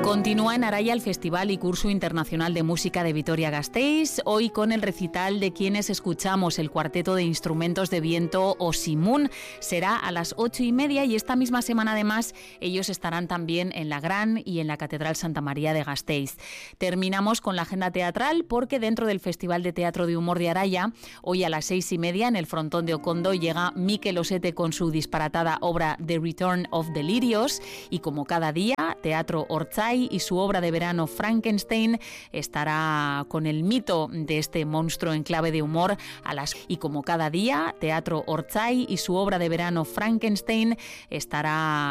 Continúa en Araya el Festival y Curso Internacional de Música de Vitoria-Gasteiz, hoy con el recital de quienes escuchamos el cuarteto de instrumentos de viento Osimun. Será a las 8:30 y esta misma semana además ellos estarán también en la Gran y en la Catedral Santa María de Gasteiz. Terminamos con la agenda teatral porque dentro del Festival de Teatro de Humor de Araya, hoy a las 6:30 en el frontón de Okondo llega Mikel Osete con su disparatada obra The Return of Delirios y como cada día, Teatro Ortzai y su obra de verano Frankenstein estará con el mito de este monstruo en clave de humor y como cada día, Teatro Ortzai y su obra de verano Frankenstein estará